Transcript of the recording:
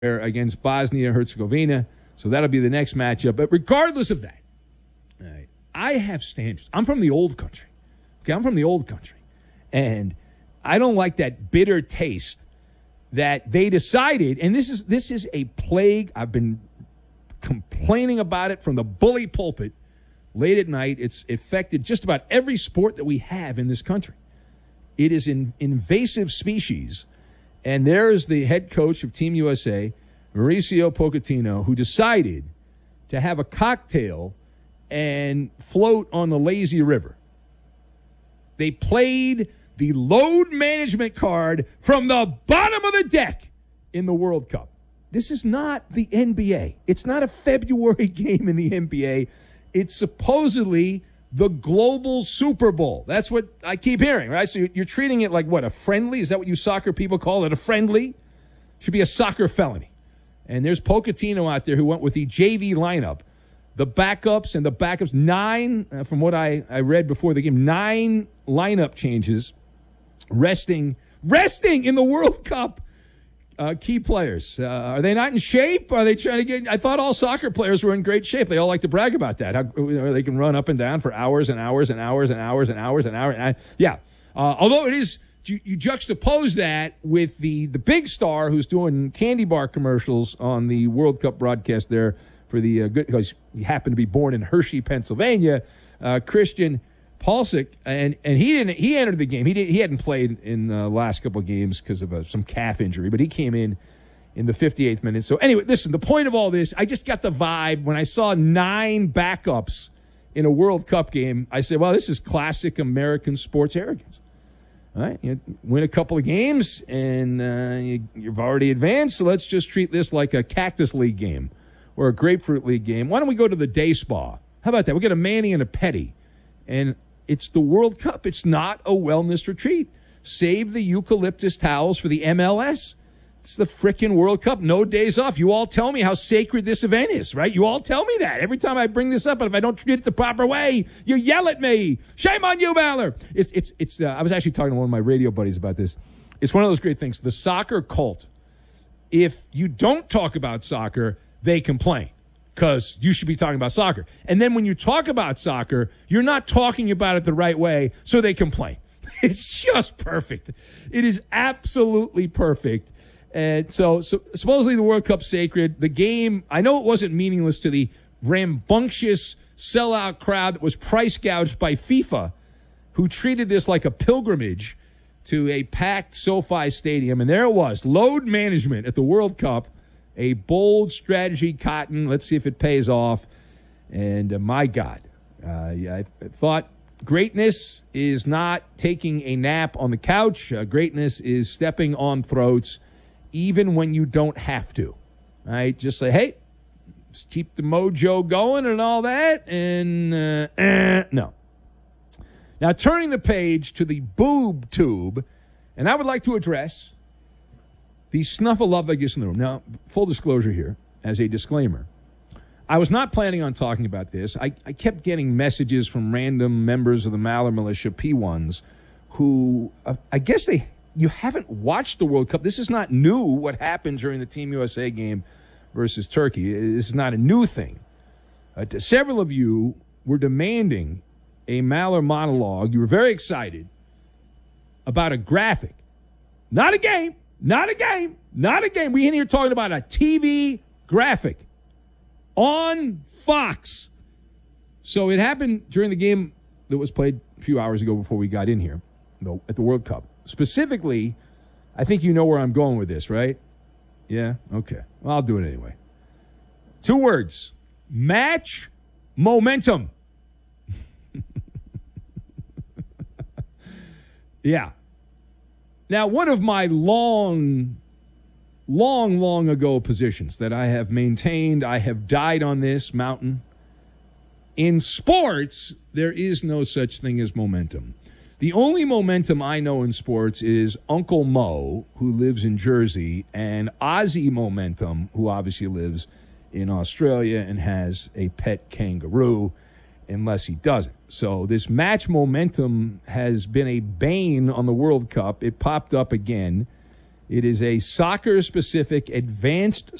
against Bosnia-Herzegovina. So that'll be the next matchup. But regardless of that, all right, I have standards. I'm from the old country. Okay, I'm from the old country. And I don't like that bitter taste that they decided, and this is a plague. I've been complaining about it from the bully pulpit late at night. It's affected just about every sport that we have in this country. It is an invasive species. And there is the head coach of Team USA, Mauricio Pochettino, who decided to have a cocktail and float on the lazy river. They played the load management card from the bottom of the deck in the World Cup. This is not the NBA. It's not a February game in the NBA. It's supposedly the global Super Bowl. That's what I keep hearing, right? So you're treating it like what, a friendly? Is that what you soccer people call it, a friendly? Should be a soccer felony. And there's Pochettino out there who went with the JV lineup. The backups and the backups, 9, from what I read before the game, 9 lineup changes, resting in the World Cup key players. Are they not in shape? Are they trying to get? I thought all soccer players were in great shape. They all like to brag about that. How, they can run up and down for hours and hours and hours and hours and hours and hours. Yeah. Although it is, you juxtapose that with the big star who's doing candy bar commercials on the World Cup broadcast there for the good, because he happened to be born in Hershey, Pennsylvania, Christian Pulisic, and he entered the game. He hadn't played in the last couple of games because of some calf injury, but he came in the 58th minute. So anyway, listen, the point of all this, I just got the vibe when I saw 9 backups in a World Cup game. I said, well, this is classic American sports arrogance. All right, you win a couple of games and you've already advanced, so let's just treat this like a Cactus League game or a Grapefruit League game. Why don't we go to the day spa? How about that? We get a Manny and a Petty. And it's the World Cup. It's not a wellness retreat. Save the eucalyptus towels for the MLS. It's the frickin' World Cup. No days off. You all tell me how sacred this event is, right? You all tell me that. Every time I bring this up, and if I don't treat it the proper way, you yell at me. Shame on you, Baller. I was actually talking to one of my radio buddies about this. It's one of those great things. The soccer cult. If you don't talk about soccer, they complain, because you should be talking about soccer. And then when you talk about soccer, you're not talking about it the right way, so they complain. It's just perfect. It is absolutely perfect. And so supposedly the World Cup's sacred. The game, I know it wasn't meaningless to the rambunctious sellout crowd that was price gouged by FIFA, who treated this like a pilgrimage to a packed SoFi Stadium. And there it was, load management at the World Cup. A bold strategy, Cotton. Let's see if it pays off. And my God, I thought greatness is not taking a nap on the couch. Greatness is stepping on throats, even when you don't have to. All right, just say, hey, just keep the mojo going and all that. And no. Now, turning the page to the boob tube, and I would like to address the snuffleupagus in the room. Now, full disclosure here, as a disclaimer, I was not planning on talking about this. I kept getting messages from random members of the Maller Militia, P1s, who, I guess you haven't watched the World Cup. This is not new, what happened during the Team USA game versus Turkey. This is not a new thing. Several of you were demanding a Maller monologue. You were very excited about a graphic. Not a game. Not a game. Not a game. We're in here talking about a TV graphic on Fox. So it happened during the game that was played a few hours ago before we got in here at the World Cup. Specifically, I think you know where I'm going with this, right? Yeah? Okay. Well, I'll do it anyway. 2 words. Match momentum. Yeah. Now, one of my long ago positions that I have maintained, I have died on this mountain. In sports, there is no such thing as momentum. The only momentum I know in sports is Uncle Mo, who lives in Jersey, and Ozzy Momentum, who obviously lives in Australia and has a pet kangaroo, unless he doesn't. So this match momentum has been a bane on the World Cup. It popped up again It is a soccer-specific advanced